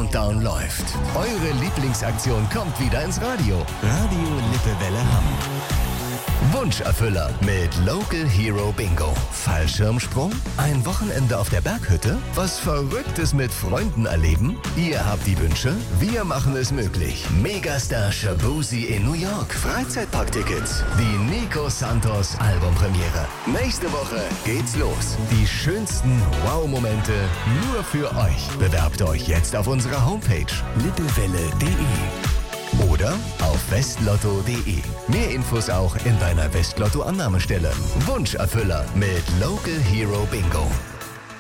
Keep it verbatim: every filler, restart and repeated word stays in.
Countdown läuft. Eure Lieblingsaktion kommt wieder ins Radio. Radio Lippewelle Hamm. Wunscherfüller mit Local Hero Bingo. Fallschirmsprung? Ein Wochenende auf der Berghütte? Was Verrücktes mit Freunden erleben? Ihr habt die Wünsche? Wir machen es möglich. Megastar Shabuzi in New York. Freizeitparktickets. Die Nico Santos Albumpremiere. Nächste Woche geht's los. Die schönsten Wow-Momente nur für euch. Bewerbt euch jetzt auf unserer Homepage lippewelle punkt de. Oder auf westlotto punkt de. Mehr Infos auch in deiner Westlotto-Annahmestelle. Wunscherfüller mit Local Hero Bingo.